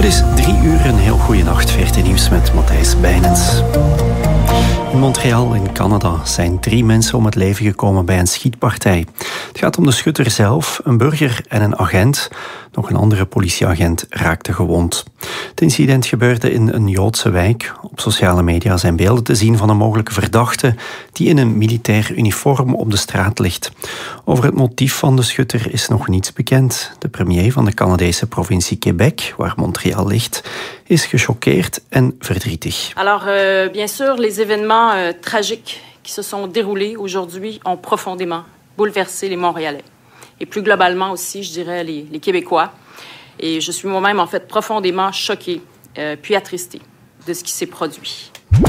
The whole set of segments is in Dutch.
Het is 3:00, een heel goede nacht. VRT Nieuws met Matthijs Bijnens. In Montreal in Canada zijn 3 mensen om het leven gekomen bij een schietpartij. Het gaat om de schutter zelf, een burger en een agent. Nog een andere politieagent raakte gewond. Het incident gebeurde in een Joodse wijk. Op sociale media zijn beelden te zien van een mogelijke verdachte die in een militair uniform op de straat ligt. Over het motief van de schutter is nog niets bekend. De premier van de Canadese provincie Québec, waar Montreal ligt, is gechoqueerd en verdrietig. Alors, bien sûr, les événements tragiques qui se sont déroulés aujourd'hui ont profondément bouleversé les Montréalais. Et plus globalement aussi, je dirais, les Québécois. Et je suis moi-même, en fait, profondément choquée, puis attristée de ce qui s'est produit.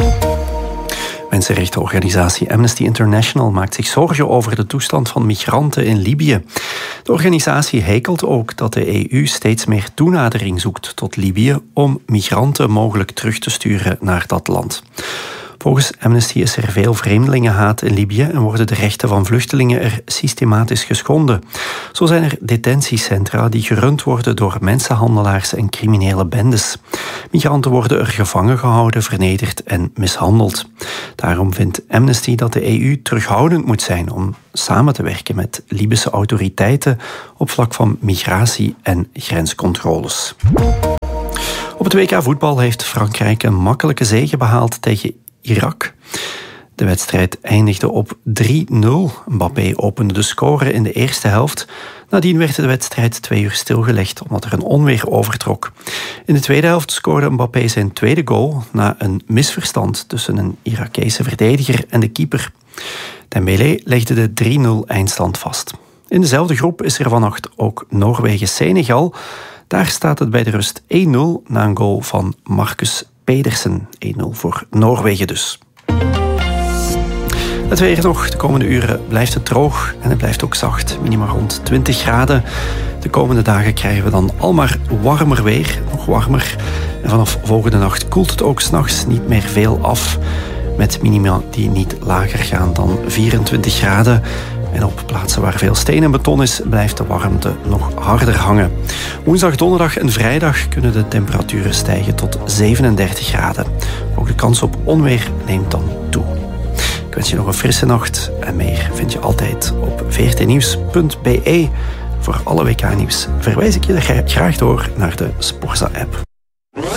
Mensenrechtenorganisatie Amnesty International maakt zich zorgen over de toestand van migranten in Libië. De organisatie hekelt ook dat de EU steeds meer toenadering zoekt tot Libië om migranten mogelijk terug te sturen naar dat land. Volgens Amnesty is er veel vreemdelingenhaat in Libië en worden de rechten van vluchtelingen er systematisch geschonden. Zo zijn er detentiecentra die gerund worden door mensenhandelaars en criminele bendes. Migranten worden er gevangen gehouden, vernederd en mishandeld. Daarom vindt Amnesty dat de EU terughoudend moet zijn om samen te werken met Libische autoriteiten op vlak van migratie en grenscontroles. Op het WK voetbal heeft Frankrijk een makkelijke zege behaald tegen Irak. De wedstrijd eindigde op 3-0. Mbappé opende de score in de eerste helft. Nadien werd de wedstrijd 2 uur stilgelegd omdat er een onweer overtrok. In de tweede helft scoorde Mbappé zijn tweede goal na een misverstand tussen een Irakese verdediger en de keeper. Dembélé legde de 3-0 eindstand vast. In dezelfde groep is er vannacht ook Noorwegen-Senegal. Daar staat het bij de rust 1-0 na een goal van Marcus Pedersen. 1-0 voor Noorwegen dus. Het weer nog. De komende uren blijft het droog en het blijft ook zacht. Minimaal rond 20 graden. De komende dagen krijgen we dan al maar warmer weer. Nog warmer. En vanaf volgende nacht koelt het ook 's nachts niet meer veel af. Met minima die niet lager gaan dan 24 graden. En op plaatsen waar veel steen en beton is, blijft de warmte nog harder hangen. Woensdag, donderdag en vrijdag kunnen de temperaturen stijgen tot 37 graden. Ook de kans op onweer neemt dan toe. Ik wens je nog een frisse nacht en meer vind je altijd op vrtnieuws.be. Voor alle WK-nieuws verwijs ik je graag door naar de Sporza-app.